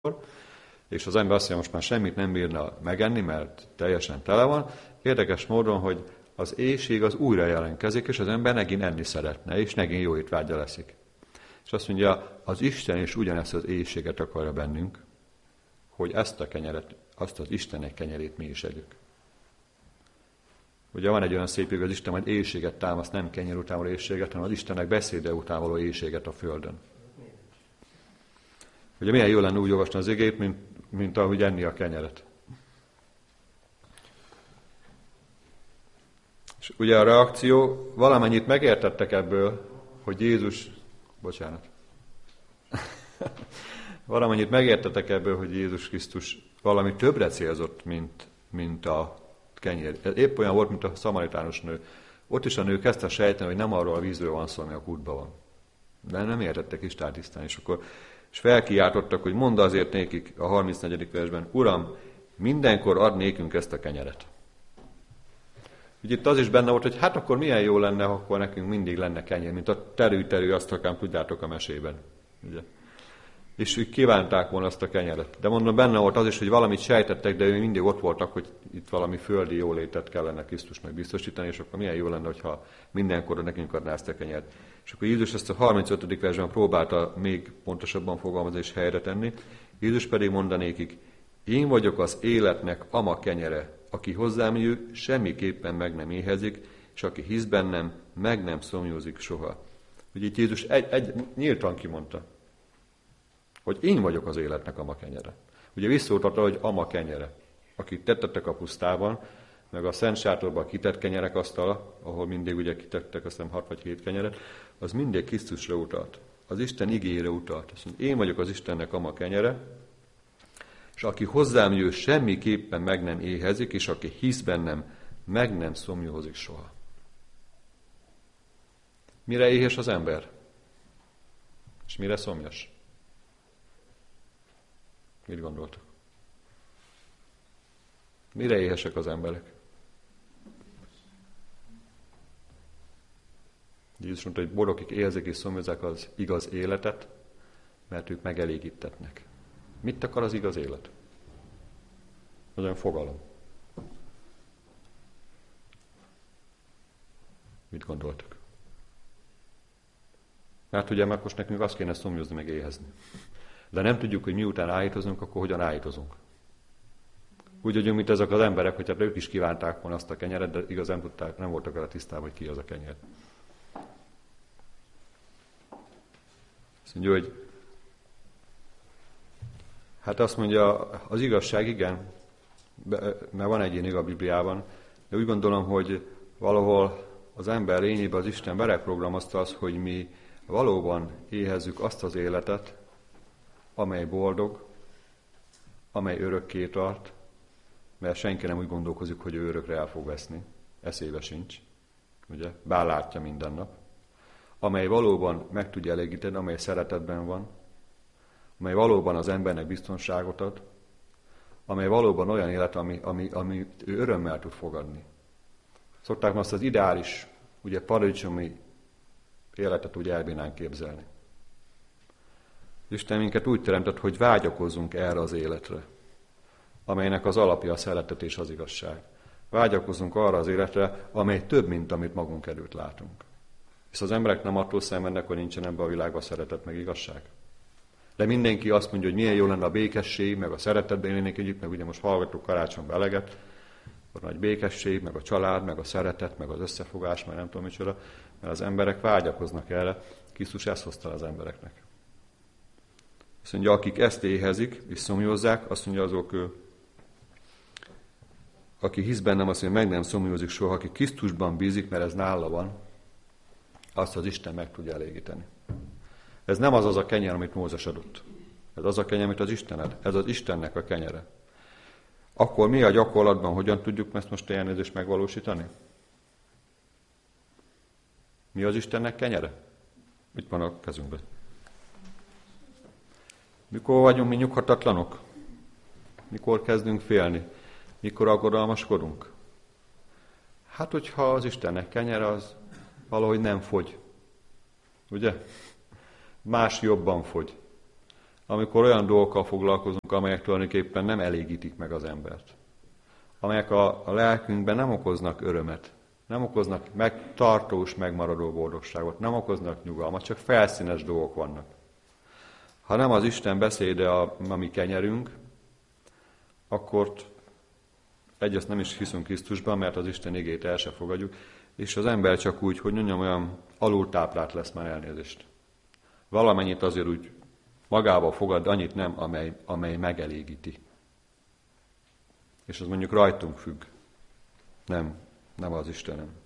és az ember azt mondja, most már semmit nem bírna megenni, mert teljesen tele van. Érdekes módon, hogy az éhség az újra jelentkezik, és az ember megint enni szeretne, és megint jó étvágya leszik. És azt mondja, az Isten is ugyanezt az éhséget akarja bennünk, hogy ezt a kenyeret, azt az Istennek kenyerét mi is együk. Ugye van egy olyan szép hogy az Isten majd éhséget támaszt, nem kenyer után való éhséget, hanem az Istennek beszéde után való éhséget a földön. Ugye milyen jó lenne úgy olvasni az igét, mint ahogy enni a kenyeret. És ugye a reakció, valamennyit megértettek ebből, hogy Jézus, valamennyit megértettek ebből, hogy Jézus Krisztus valami többre célzott, mint a kenyér. Ez épp olyan volt, mint a szamaritános nő. Ott is a nő kezdte sejteni, hogy nem arról a vízről van szó, ami a kútban van. De nem értettek Isten tisztán, és felkiáltottak, hogy mondd azért nékik a 34. versben, Uram, mindenkor ad nékünk ezt a kenyeret. Úgy itt az is benne volt, hogy hát akkor milyen jó lenne, ha akkor nekünk mindig lenne kenyér, mint a terű azt akár tudjátok a mesében. Ugye? És úgy kívánták volna azt a kenyeret. De mondom, benne volt az is, hogy valamit sejtettek, de ő mindig ott voltak, hogy itt valami földi jólétet kellene Krisztusnak biztosítani, és akkor milyen jó lenne, hogyha mindenkor nekünk adná ezt a kenyeret. És akkor Jézus ezt a 35. versben próbálta még pontosabban fogalmazni és helyre tenni. Jézus pedig mondanékik, én vagyok az életnek ama kenyere, aki hozzám jő, semmiképpen meg nem éhezik, és aki hisz bennem, meg nem szomjózik soha. Ugye itt Jézus nyíltan kimondta, hogy én vagyok az életnek ama kenyere. Ugye visszautatta, hogy ama kenyere. Akit tettetek a pusztában, meg a Szent Sátorban kitett kenyerek asztala, ahol mindig ugye kitettek, azt hiszem 6 vagy 7 kenyeret, az mindig Krisztusra utalt. Az Isten igére utalt. Azt mondja, én vagyok az Istennek ama kenyere, és aki hozzám jő, semmiképpen meg nem éhezik, és aki hisz bennem, meg nem szomjózik soha. Mire éhes az ember? És mire szomjas? Mit gondoltak? Mire éhesek az emberek? Jézus mondta, hogy boldogok, akik éhezik és szomjazzák az igaz életet, mert ők megelégítetnek. Mit akar az igaz élet? Az olyan fogalom. Mit gondoltak? Mert ugye már most nekünk azt kéne szomjozni, meg éhezni. De nem tudjuk, hogy miután állítozunk, akkor hogyan állítozunk. Úgy vagyunk, mint ezek az emberek, hogy hát ők is kívánták volna azt a kenyeret, de igaz nem tudták, nem voltak vele tisztában, hogy ki az a kenyér. Azt mondja, hogy hát azt mondja, az igazság igen, mert van egy ilyen igaz a Bibliában, de úgy gondolom, hogy valahol az ember lényében az Isten beleprogramozta azt, hogy mi valóban éhezzük azt az életet, amely boldog, amely örökké tart, mert senki nem úgy gondolkozik, hogy ő örökre el fog veszni. Eszébe sincs, ugye? Bár látja minden nap. Amely valóban meg tudja elégíteni, amely szeretetben van, amely valóban az embernek biztonságot ad, amely valóban olyan élet, ami ő örömmel tud fogadni. Szokták azt az ideális, ugye paradicsomi életet úgy elbírnánk képzelni. Isten minket úgy teremtett, hogy vágyakozzunk erre az életre, amelynek az alapja a szeretet és az igazság. Vágyakozzunk arra az életre, amely több, mint amit magunk előtt látunk. És az emberek nem attól szenvednek, hogy nincsen ebben a világban szeretet meg igazság. De mindenki azt mondja, hogy milyen jó lenne a békesség, meg a szeretetben élnék együtt, meg ugye most hallgatunk karácsonyban eleget, a nagy békesség, meg a család, meg a szeretet, meg az összefogás, meg nem tudom micsoda, mert az emberek vágyakoznak erre. Krisztus ezt hozta az embereknek. Azt mondja, akik ezt éhezik és szomjózzák, azt mondja azok, aki hisz bennem, azt mondja, meg nem szomjózik soha, aki Krisztusban bízik, mert ez nála van, azt az Isten meg tudja elégíteni. Ez nem az a kenyér, amit Mózes adott. Ez az a kenyér, amit az Isten ad. Ez az Istennek a kenyere. Akkor mi a gyakorlatban, hogyan tudjuk ezt most elnézést megvalósítani? Mi az Istennek kenyere? Mit van a kezünkben? Mikor vagyunk mi nyughatatlanok? Mikor kezdünk félni? Mikor aggodalmaskodunk? Hát, hogyha az Istennek kenyere, az valahogy nem fogy. Ugye? Más jobban fogy. amikor olyan dolgokkal foglalkozunk, amelyek tulajdonképpen nem elégítik meg az embert. Amelyek a lelkünkben nem okoznak örömet, nem okoznak tartós, megmaradó boldogságot, nem okoznak nyugalmat, csak felszínes dolgok vannak. Ha nem az Isten beszéde a mi kenyerünk, akkor egyrészt nem is hiszünk Krisztusban, mert az Isten igét el se fogadjuk, és az ember csak úgy, hogy mondjam, olyan alultáplált lesz, már elnézést. Valamennyit azért úgy magába fogad, annyit nem, amely megelégíti. És az mondjuk rajtunk függ, nem az Istenem.